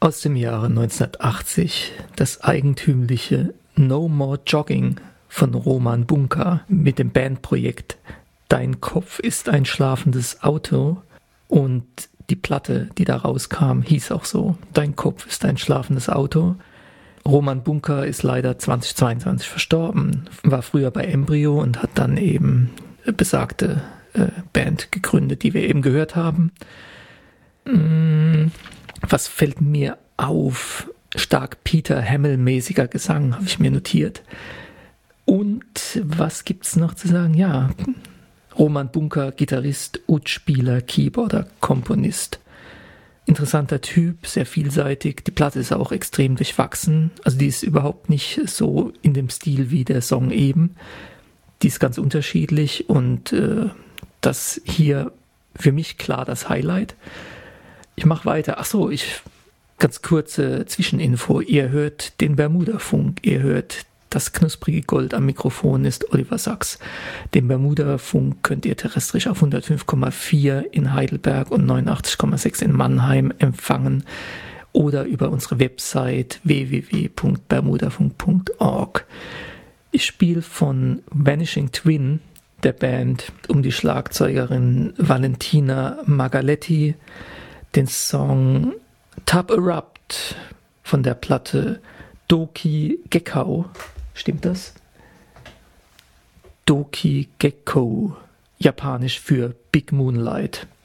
Aus dem Jahre 1980 das eigentümliche No More Jogging von Roman Bunka mit dem Bandprojekt Dein Kopf ist ein schlafendes Auto, und die Platte, die da rauskam, hieß auch so: Dein Kopf ist ein schlafendes Auto. Roman Bunka ist leider 2022 verstorben, war früher bei Embryo und hat dann eben besagte Band gegründet, die wir eben gehört haben. Was fällt mir auf? Stark Peter Hamill-mäßiger Gesang, habe ich mir notiert. Und was gibt's noch zu sagen? Ja, Roman Bunka, Gitarrist, Ud-Spieler, Keyboarder, Komponist. Interessanter Typ, sehr vielseitig. Die Platte ist auch extrem durchwachsen. Also die ist überhaupt nicht so in dem Stil wie der Song eben. Die ist ganz unterschiedlich, und das hier für mich klar das Highlight. Ich mache weiter. Achso, ganz kurze Zwischeninfo. Ihr hört den Bermuda-Funk. Ihr hört das knusprige Gold am Mikrofon ist Oliver Sachs. Den Bermuda-Funk könnt ihr terrestrisch auf 105,4 in Heidelberg und 89,6 in Mannheim empfangen oder über unsere Website www.bermudafunk.org. Ich spiele von Vanishing Twin, der Band um die Schlagzeugerin Valentina Magaletti, den Song Tub Erupt von der Platte Doki Gekko. Stimmt das? Doki Gekko, japanisch für Big Moonlight.